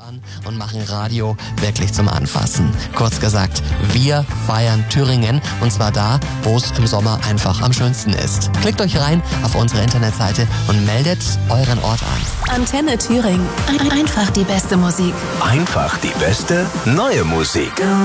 an und machen Radio wirklich zum Anfassen. Kurz gesagt, wir feiern Thüringen und zwar da, wo es im Sommer einfach am schönsten ist. Klickt euch rein auf unsere Internetseite und meldet euren Ort an. Antenne Thüringen. Einfach die beste Musik. Einfach die beste neue Musik.